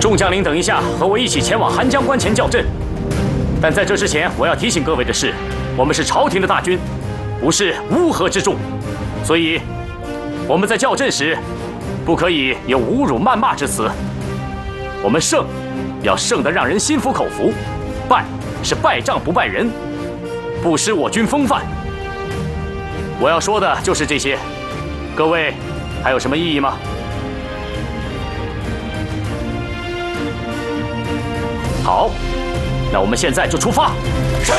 众将领，等一下和我一起前往韩江关前校正。但在这之前，我要提醒各位的是，我们是朝廷的大军，不是乌合之众，所以我们在校正时，不可以有侮辱谩骂之词。我们胜，要胜得让人心服口服；败是败仗不败人，不失我军风范。我要说的就是这些，各位还有什么异议吗？好，那我们现在就出发。 是。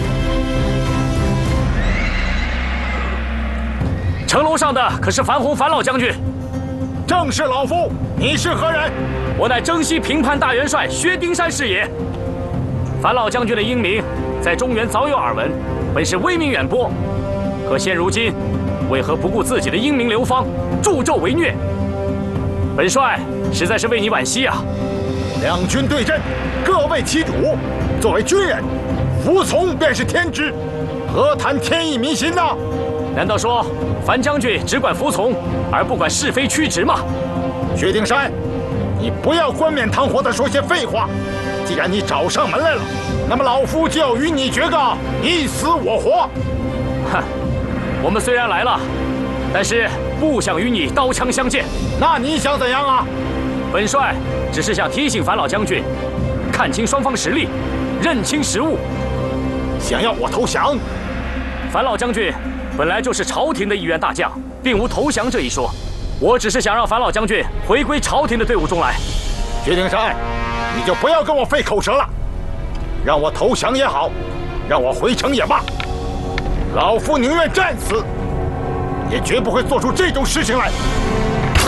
城楼上的可是樊宏樊老将军。 正是老夫。你是何人？ 我乃征西平叛大元帅薛丁山是也。樊老将军的英名在中原早有耳闻，本是威名远播。可现如今，为何不顾自己的英名流芳，助纣为虐？本帅实在是为你惋惜啊！ 两军对阵，各为其主。作为军人，服从便是天职，何谈天意迷信呢？ 难道说樊将军只管服从，而不管是非曲直吗？ 薛丁山，你不要冠冕堂皇地说些废话。既然你找上门来了，那么老夫就要与你决个你死我活。 哼，我们虽然来了，但是不想与你刀枪相见。 那你想怎样啊？ 本帅只是想提醒樊老将军，看清双方实力，认清时务。 想要我投降？ 樊老将军本来就是朝廷的一员大将，并无投降这一说。我只是想让樊老将军回归朝廷的队伍中来。 薛丁山，你就不要跟我费口舌了。让我投降也好，让我回城也罢，老夫宁愿战死，也绝不会做出这种事情来。